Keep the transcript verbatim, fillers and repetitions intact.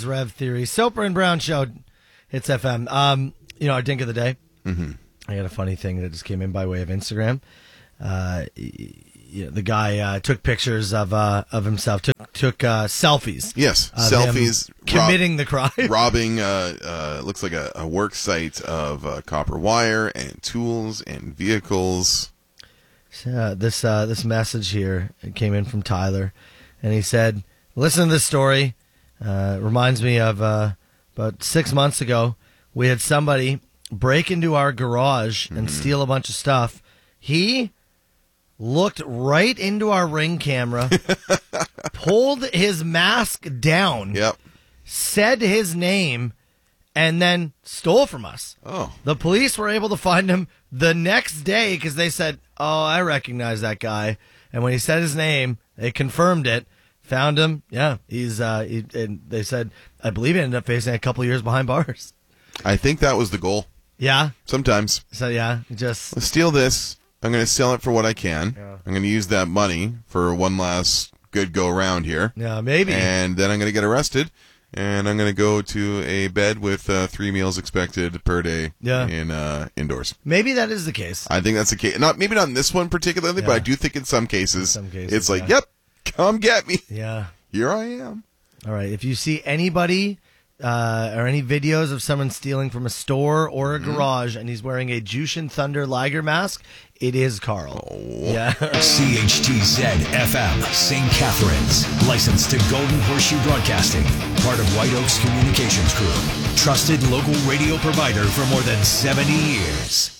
Rev Theory. Soper and Brown Show. It's F M. Um, you know, our dink of the day. Mm-hmm. I got a funny thing that just came in by way of Instagram. Uh, you know, the guy uh, took pictures of uh, of himself, took took uh, selfies. Yes, of selfies. him committing rob- the crime. Robbing, uh, uh, looks like a, a work site of uh, copper wire and tools and vehicles. Uh, this uh, this message here came in from Tyler, and he said, listen to this story. Uh, reminds me of uh, about six months ago, we had somebody break into our garage and mm-hmm. steal a bunch of stuff. He looked right into our Ring camera, pulled his mask down, yep. said his name, and then stole from us. Oh. The police were able to find him the next day because they said, oh, I recognize that guy. And when he said his name, they confirmed it, found him. Yeah, he's. Uh, he, and they said, I believe he ended up facing a couple years behind bars. I think that was the goal. Yeah? Sometimes. So, yeah, just... Let's steal this. I'm going to sell it for what I can. Yeah. I'm going to use that money for one last good go around here. Yeah, maybe. And then I'm going to get arrested. And I'm going to go to a bed with uh, three meals expected per day yeah. in uh, indoors. Maybe that is the case. I think that's the case. Not maybe not in this one particularly, yeah. but I do think in some cases, in some cases it's like, yeah. yep, come get me. Yeah. Here I am. All right. If you see anybody uh, or any videos of someone stealing from a store or a mm-hmm. garage and he's wearing a Jushin Thunder Liger mask, it is Carl. Oh. Yeah. C H T Z F M, Saint Catharines. Licensed to Golden Horseshoe Broadcasting. Part of White Oaks Communications Group. Trusted local radio provider for more than seventy years.